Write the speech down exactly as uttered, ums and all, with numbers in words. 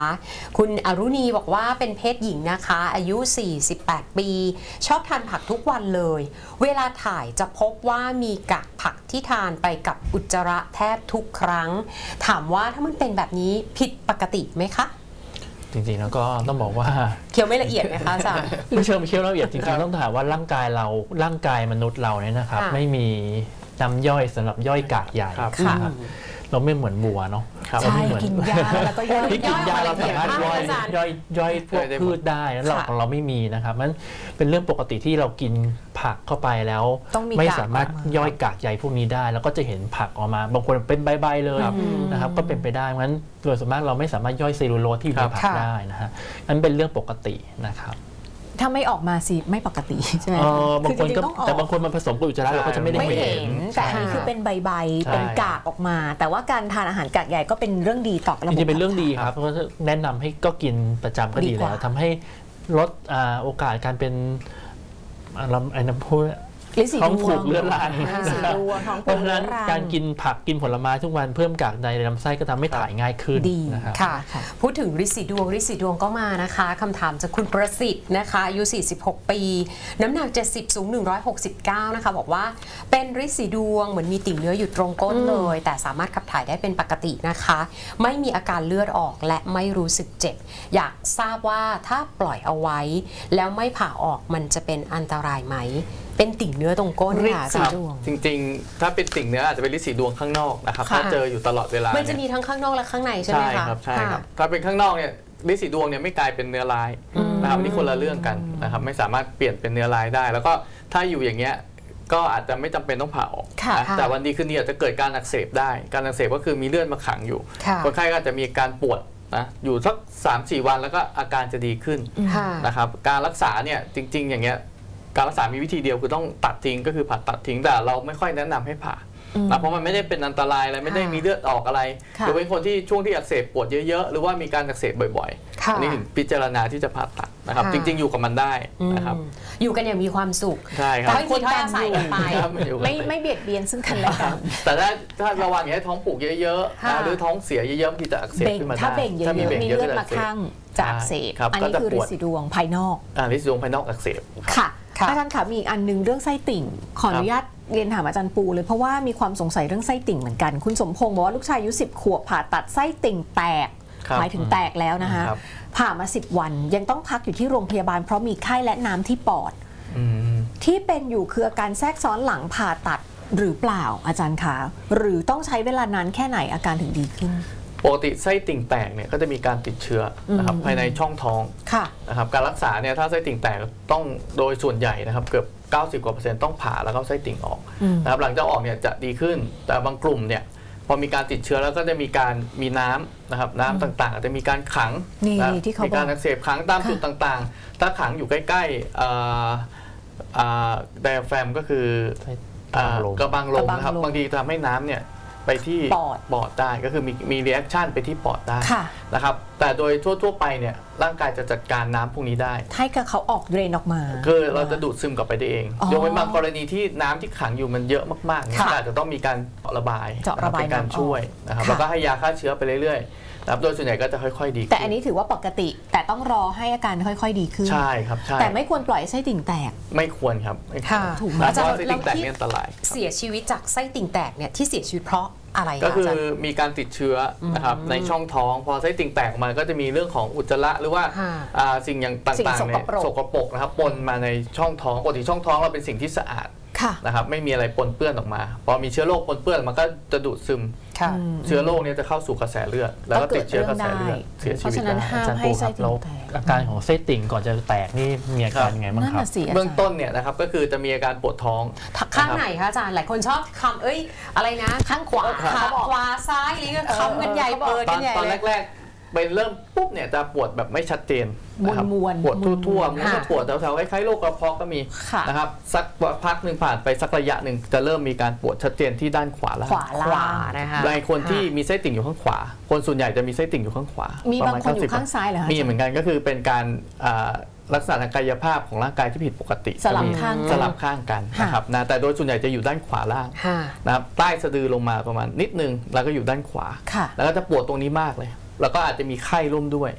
คุณอรุณีบอกว่าเป็นเพศหญิงนะคะอายุสี่สิบแปดปีชอบทานผักทุกวันเลยเวลาถ่ายจะพบว่ามีกากผักที่ทานไปกับอุจจาระแทบทุกครั้งถามว่าถ้ามันเป็นแบบนี้ผิดปกติไหมคะจริงๆแล้วก็ต้องบอกว่าเคี้ยวไม่ละเอียดไหมคะอาจารย์ไม่เชิงเคี้ยวละเอียดจริงๆต้องถามว่าร่างกายเราร่างกายมนุษย์เราเนี่ยนะครับไม่มีน้ำย่อยสำหรับย่อยกากใหญ่เราไม่เหมือนบัวเนาะใช่กินยาแล้วก็ย่อยกินยาเราสามารถย่อยย่อยย่อยพวกพืชได้แล้วเราของเราไม่มีนะครับมันเป็นเรื่องปกติที่เรากินผักเข้าไปแล้วไม่สามารถย่อยกากใยพวกนี้ได้แล้วก็จะเห็นผักออกมาบางคนเป็นใบๆเลยนะครับก็เป็นไปได้งั้นโดยส่วนมากเราไม่สามารถย่อยเซลลูโลสที่อยู่ในผักได้นะฮะนั่นเป็นเรื่องปกตินะครับถ้าไม่ออกมาสิไม่ปกติใช่ไหมบางคนก็แต่บางคนมันผสมกับอุจจาระเราก็จะไม่ได้เห็นแต่อันนี้คือเป็นใบๆเป็นกากออกมาแต่ว่าการทานอาหารกากใหญ่ก็เป็นเรื่องดีต่อระบบจริงๆเป็นเรื่องดีครับเพราะแนะนำให้ก็กินประจำก็ดีแล้วทำให้ลดโอกาสการเป็นอะไรนะพูดท้องผูกเลือดลางเพราะฉะนั้นการกินผักกินผลไม้ทุกวันเพิ่มกากใยในลำไส้ก็ทำให้ถ่ายง่ายขึ้นนะครับค่ะพูดถึงฤทธิ์สีดวงฤทธิ์สีดวงก็มานะคะคำถามจากคุณประสิทธิ์นะคะอายุสี่สิบหกปีน้ำหนักเจ็ดสิบสูงหนึ่งร้อยหกสิบเก้านะคะบอกว่าเป็นฤทธิ์สีดวงเหมือนมีติ่งเนื้ออยู่ตรงก้นเลยแต่สามารถขับถ่ายได้เป็นปกตินะคะไม่มีอาการเลือดออกและไม่รู้สึกเจ็บอยากทราบว่าถ้าปล่อยเอาไว้แล้วไม่ผ่าออกมันจะเป็นอันตรายไหมเป็นติ่งเนื้อตรงก้นค่ะสีดวงจริงๆถ้าเป็นติ่งเนื้ออาจจะเป็นฤทธิ์สีดวงข้างนอกนะครับถ้าเจออยู่ตลอดเวลามันจะมีทั้งข้างนอกและข้างในใช่ไหมคะใช่ครับใช่ครับถ้าเป็นข้างนอกเนี่ยฤทธิ์สีดวงเนี่ยไม่กลายเป็นเนื้อร้ายนะครับนี่คนละเรื่องกันนะครับไม่สามารถเปลี่ยนเป็นเนื้อร้ายได้แล้วก็ถ้าอยู่อย่างเงี้ยก็อาจจะไม่จำเป็นต้องผ่าออกแต่วันดีคืนนี้อาจจะเกิดการอักเสบได้การอักเสบก็คือมีเลือดมาขังอยู่คนไข้ก็อาจจะมีการปวดนะอยู่สัก สามสี่ วันแล้วก็อาการจะดีขึ้นนะครับการรักษาเนี่ยจริงๆอย่างเงี้ยการรักษามีวิธีเดียวคือต้องตัดทิ้งก็คือผ่าตัดทิ้งแต่เราไม่ค่อยแนะนำให้ผ่านะเพราะมันไม่ได้เป็นอันตรายอะไรไม่ได้มีเลือดออกอะไรหรือเป็นคนที่ช่วงที่อักเสบปวดเยอะๆหรือว่ามีการอักเสบบ่อยๆอันนี้ถึงพิจารณาที่จะผ่าตัดนะครับจริงๆอยู่กับมันได้นะครับอยู่กันอย่างมีความสุขใช่ครับไม่คนใส่กันไปไม่ไม่เบียดเบียนซึ่งกันและกันแต่ถ้าถ้าระวังอย่าให้ท้องผูกเยอะๆหรือท้องเสียเยอะๆที่จะอักเสบขึ้นมาได้ถ้าเบ่งเยอะๆมีเลือดมาข้างจะอักเสบอันนี้คือฤทธิ์สีดวงภายนอกอ่าฤทธิ์สีดวงภายนอกอักเสบค่ะอาจารย์ค่ะมีอีกอันนึงเรื่องไส้ติ่งขออนุญาตเรียนถามอาจารย์ปูเลยเพราะว่ามีความสงสัยเรื่องไส้ติ่งเหมือนกันคุณสมพงศ์บอกว่าลูกชายอายุสิบขวบผ่าตัดไส้ติ่งแตกหมายถึงแตกแล้วนะคะผ่ามาสิบวันยังต้องพักอยู่ที่โรงพยาบาลเพราะมีไข้และน้ำที่ปอดที่เป็นอยู่คืออาการแทรกซ้อนหลังผ่าตัดหรือเปล่าอาจารย์คะหรือต้องใช้เวลานานแค่ไหนอาการถึงดีขึ้นปกติไส้ติ่งแตกเนี่ยก็จะมีการติดเชื้อนะครับภายในช่องท้องนะครับการรักษาเนี่ยถ้าไส้ติ่งแตกต้องโดยส่วนใหญ่นะครับเกือบเก้าสิบกว่าเปอร์เซ็นต์ต้องผ่าแล้วก็ไส้ติ่งออกนะครับหลังจากออกเนี่ยจะดีขึ้นแต่บางกลุ่มเนี่ยพอมีการติดเชื้อแล้วก็จะมีการมีน้ำนะครับน้ำต่างๆจะมีการขังมีการอักเสบขังตามจุดต่างๆถ้าขังอยู่ใกล้ๆไดอะแฟรมก็คือกระบังลมนะครับบางทีทำให้น้ำเนี่ยไปที่ปอดได้ก็คือมีมีรีแอคชั่นไปที่ปอดได้นะครับแต่โดยทั่วๆไปเนี่ยร่างกายจะจัดการน้ำพวกนี้ได้ให้กับเขาออกเดรนออกมาคือเราจะดูดซึมกลับไปได้เองยกเว้นบางกรณีที่น้ำที่ขังอยู่มันเยอะมากๆเนี่ยอาจจะต้องมีการระบายเป็นการช่วยนะครับแล้วก็ให้ยาฆ่าเชื้อไปเรื่อยๆนะครับโดยส่วนใหญ่ก็จะค่อยๆดีแต่อันนี้ถือว่าปกติแต่ต้องรอให้อาการค่อยๆดีขึ้นใช่ครับใช่แต่ไม่ควรปล่อยไส้ติ่งแตกไม่ควรครับถูกไหมเพราะไส้ติ่งแตกเนี่ยอันตรายเสียชีวิตจากไส้ติ่งแตกเนี่ยที่เสียชีวิตเพราะอะไรก็คือมีการติดเชื้อนะครับในช่องท้องพอไส้ติ่งแตกออกมาก็จะมีเรื่องของอุจจาระหรือว่าสิ่งอย่างต่างๆเนี่ยสกปรกนะครับปนมาในช่องท้องปกติช่องท้องเราเป็นสิ่งที่สะอาดนะครับไม่มีอะไรปนเปื้อนออกมาพอมีเชื้อโรคปนเปื้อนมันก็จะดูดซึมเชื้อโรคนี้จะเข้าสู่กระแสเลือดแล้วก็ติดเชื้อกระแสเลือดเสียชีวิตได้อาจารย์ปูครับแล้วอาการของไส้ติ่งก่อนจะแตกนี่มีอาการยังไงบ้างครับเบื้องต้นเนี่ยนะครับก็คือจะมีอาการปวดท้องข้างไหนคะอาจารย์หลายคนชอบคำเอ้ยอะไรนะข้างขวาขาขวาซ้ายหรือคำกันใหญ่เปิดกันใหญ่ตอนแรกๆเป็นเริ่มปุ๊บเนี่ยจะปวดแบบไม่ชัดเจนนะครับปวดทั่วๆมันจะปวดแถวๆคล้ายๆโรคกระเพาะก็มีนะครับสักพักหนึ่งผ่านไปสักระยะหนึ่งจะเริ่มมีการปวดชัดเจนที่ด้านขวาล่างขวาล่างนะคะในคนที่มีไส้ติ่งอยู่ข้างขวาคนส่วนใหญ่จะมีไส้ติ่งอยู่ข้างขวามีบางคนอยู่ข้างซ้ายเหรอมีเหมือนกันก็คือเป็นการลักษณะทางกายภาพของร่างกายที่ผิดปกติสลับข้างสลับข้างกันนะครับนะแต่โดยส่วนใหญ่จะอยู่ด้านขวาล่างนะครับใต้สะดือลงมาประมาณนิดนึงแล้วก็อยู่ด้านขวาแล้วก็จะปวดตรงนี้มากเลยแล้วก็อาจจะมีไข้ร่วมด้วย